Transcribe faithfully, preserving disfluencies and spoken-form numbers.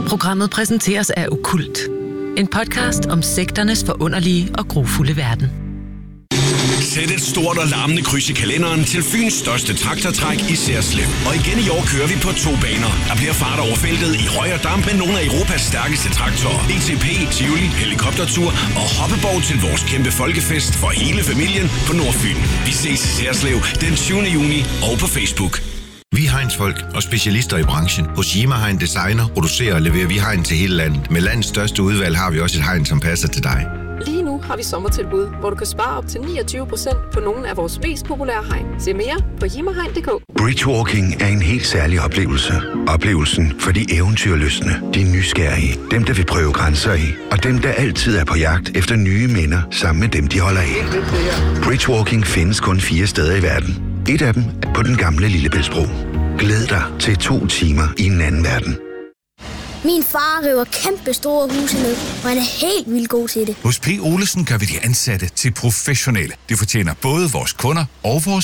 Programmet præsenteres af Okkult. En podcast om sekternes forunderlige og grufulde verden. Sæt et stort og larmende kryds i kalenderen til Fyns største traktortræk i Serslev. Og igen i år kører vi på to baner. Der bliver fart over feltet i høj og damp med nogle af Europas stærkeste traktorer. E T P, Tivoli, helikoptertur og hoppeborg til vores kæmpe folkefest for hele familien på Nordfyn. Vi ses i Serslev den tyvende juni og på Facebook. Vi er Heinz-folk og specialister i branchen. Hos Yima Hein Designer producerer og leverer vi hegn til hele landet. Med landets største udvalg har vi også et hegn, som passer til dig. Lige nu har vi sommertilbud, hvor du kan spare op til niogtyve procent på nogle af vores mest populære hegn. Se mere på yimahegn punktum d k. Bridgewalking er en helt særlig oplevelse. Oplevelsen for de eventyrlystne, de nysgerrige, dem der vil prøve grænser i, og dem der altid er på jagt efter nye minder sammen med dem, de holder af. Bridgewalking findes kun fire steder i verden. Et af dem er på den gamle Lillebæltsbro. Glæd dig til to timer i en anden verden. Min far river kæmpe store huse ned, og han er helt vildt god til det. Hos P. Olesen gør vi de ansatte til professionelle. Det fortjener både vores kunder og vores